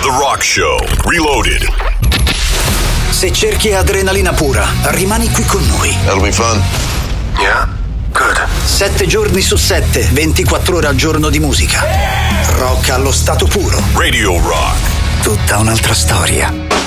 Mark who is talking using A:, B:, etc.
A: The Rock Show, Reloaded.
B: Se cerchi adrenalina pura, rimani qui con noi.
A: That'll be fun.
C: Yeah, good.
B: 7 giorni su 7, 24 ore al giorno di musica. Rock allo stato puro.
A: Radio Rock.
B: Tutta un'altra storia.